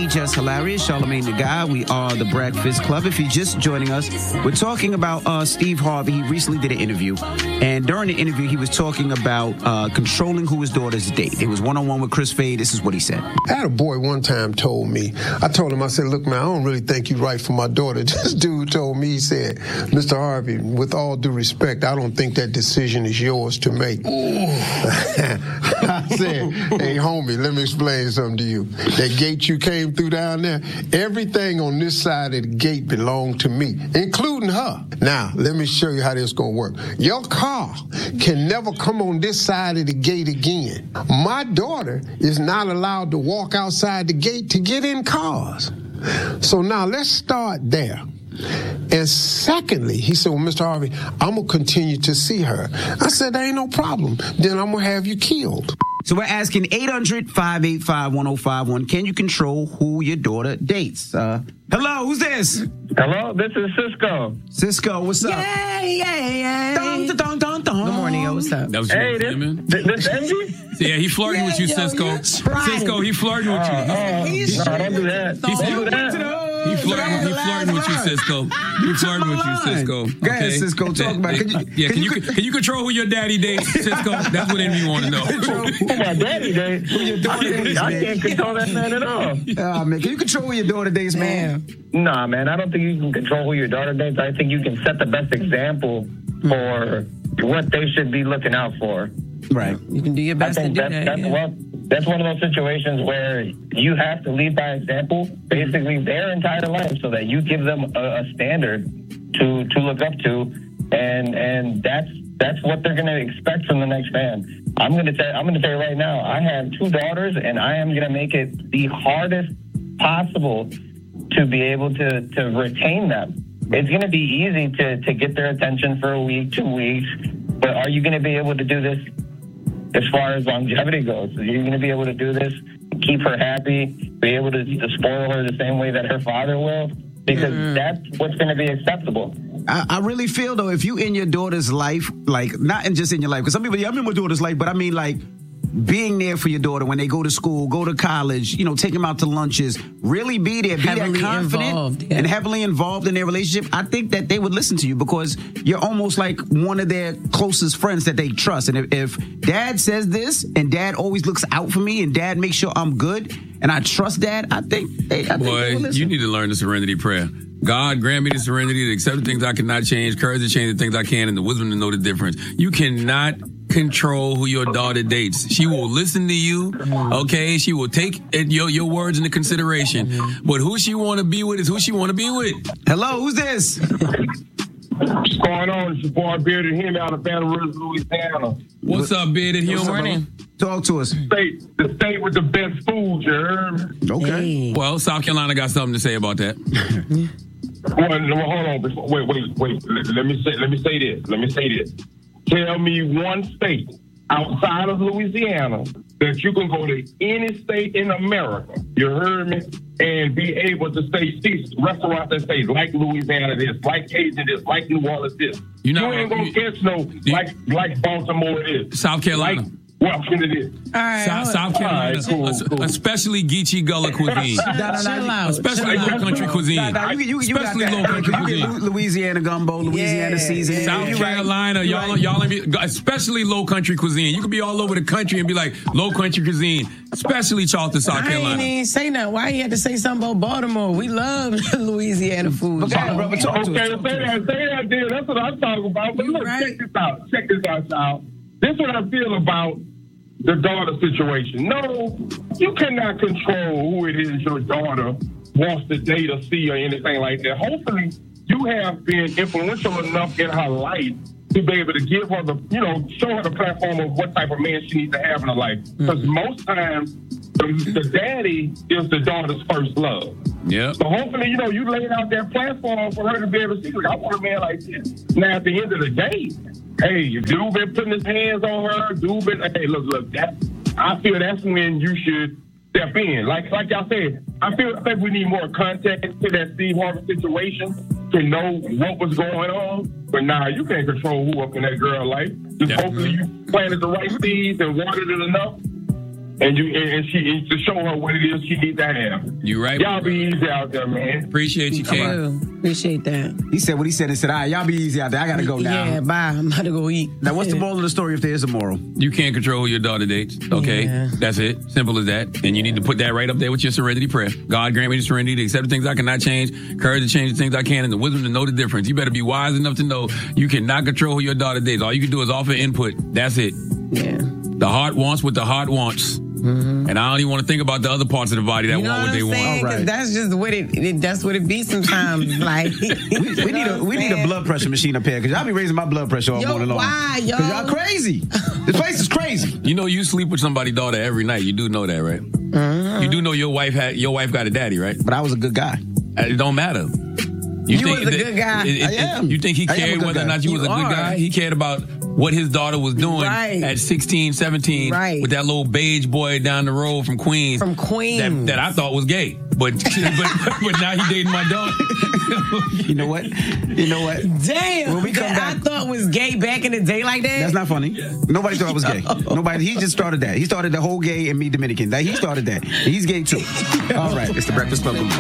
Just Hilarious, Charlamagne the Guy. We are the Breakfast Club. If you're just joining us, we're talking about Steve Harvey. He recently did an interview, and during the interview, he was talking about controlling who his daughters date. It was one-on-one with Chris Fade. This is what he said. I had a boy one time told me, I said, look, man, I don't really think you're right for my daughter. This dude told me, he said, Mr. Harvey, with all due respect, I don't think that decision is yours to make. I said, hey, homie, let me explain something to you. That gate you came through down there, everything on this side of the gate belonged to me, including her. Now, let me show you how this is going to work. Your car can never come on this side of the gate again. My daughter is not allowed to walk outside the gate to get in cars. So now let's start there. And secondly, he said, well, Mr. Harvey, I'm going to continue to see her. I said, there ain't no problem. Then I'm going to have you killed. So we're asking 800-585-1051. Can you control who your daughter dates? Hello, who's this? Hello, this is Cisco. Cisco, what's up? Yeah. Dun, dun, dun, dun, dun. Good morning, yo. What's up? That was Hey, this Envy? yeah, he flirting with you, Cisco. Cisco, he flirting with you. No, don't do that. Don't do that. He flirting with you, Cisco. He flirting with you, Cisco. Go ahead, Cisco. Talk about it. Can you control who your daddy dates, Cisco? That's what Envy want to know. Who my daddy dates? I can't control that man at all. Oh, man, can you control who your daughter dates, man? Nah, man, I don't think you can control who your daughter dates. I think you can set the best example for what they should be looking out for. Right. You can do your best to do that. That's one of those situations where you have to lead by example, basically their entire life, so that you give them a standard to look up to, and that's what they're going to expect from the next man. I'm going to tell you right now, I have 2 daughters, and I am going to make it the hardest possible to be able to retain them. It's going to be easy to get their attention for a week, 2 weeks, but are you going to be able to do this as far as longevity goes? Are you going to be able to do this, keep her happy, be able to spoil her the same way that her father will? Because that's what's going to be acceptable. I really feel, though, if you in your daughter's life, like, not just in your life, because some people, I'm in my daughter's life, but I mean, like, being there for your daughter when they go to school, go to college, take them out to lunches, really be there, be heavily that confident involved, and heavily involved in their relationship. I think that they would listen to you because you're almost like one of their closest friends that they trust. And if dad says this and dad always looks out for me and dad makes sure I'm good and I trust dad, I think they will listen. You need to learn the serenity prayer. God, grant me the serenity to accept the things I cannot change, courage to change the things I can, and the wisdom to know the difference. You cannot control who your daughter dates. She will listen to you, okay? She will take your words into consideration. But who she want to be with is who she want to be with. Hello, who's this? What's going on? It's your boy Bearded Hume out of Baton Rouge, Louisiana. What's up, Bearded Hume? Morning. Talk to us. The state with the best food, you heard? Okay. Hey. Well, South Carolina got something to say about that. Well, hold on. Wait. Let me say this. Tell me one state outside of Louisiana that you can go to any state in America, you heard me, and be able to see restaurants that say like Louisiana this, like Cajun this, like New Orleans this. You ain't gonna catch no like Baltimore this. South Carolina. Welcome to this. All right. South Carolina, cool. Especially Geechee Gullah cuisine. Chill out. Especially low country cuisine. Especially low country cuisine. Louisiana gumbo, Louisiana seasoning. South Carolina, y'all, especially low country cuisine. You could be all over the country and be like low country cuisine, especially Charleston, South Carolina. I ain't even say nothing. Why you had to say something about Baltimore? We love Louisiana food. Okay, brother, talk to us. Say that, dude. That's what I'm talking about. But look, right. Check this out, y'all. This is what I feel about the daughter situation. No, you cannot control who it is your daughter wants to date or see or anything like that. Hopefully, you have been influential enough in her life to be able to give her show her the platform of what type of man she needs to have in her life. Because most times, the daddy is the daughter's first love. Yeah. So hopefully, you laid out that platform for her to be able to see, like, I want a man like this. Now, at the end of the day, hey, dude been putting his hands on her, hey, look, I feel that's when you should step in. Like y'all said, I think we need more context to that Steve Harvey situation to know what was going on. But you can't control who up in that girl's life. Just hopefully you planted the right seeds and watered it enough. and she to show her what it is she needs to have. You right. Y'all be easy out there, man. Appreciate you, King. Appreciate that. He said what he said and said, all right, y'all be easy out there. I got to go now. Yeah, bye. I'm about to go eat. Now, what's the moral of the story if there is a moral? You can't control who your daughter dates. Okay? Yeah. That's it. Simple as that. And you need to put that right up there with your serenity prayer. God grant me the serenity to accept the things I cannot change, courage to change the things I can, and the wisdom to know the difference. You better be wise enough to know you cannot control who your daughter dates. All you can do is offer input. That's it. Yeah. The heart wants what the heart wants. Mm-hmm. And I don't even want to think about the other parts of the body that want what they want. All right. That's just what that's what it be sometimes. Like we need a blood pressure machine up here because y'all be raising my blood pressure all morning long. Why, yo? Because y'all crazy. This place is crazy. You know you sleep with somebody's daughter every night. You do know that, right? Mm-hmm. You do know your wife got a daddy, right? But I was a good guy. It don't matter. You was a good guy. I am. You think he cared whether or not you was a good guy? He cared about what his daughter was doing at 16, 17 with that little beige boy down the road from Queens. That I thought was gay. But now he dating my daughter. You know what? Damn. When we come back, I thought was gay back in the day like that. That's not funny. Nobody thought I was gay. Nobody. He just started that. He started the whole gay and me Dominican. He started that. He's gay too. All right. It's the Breakfast Club.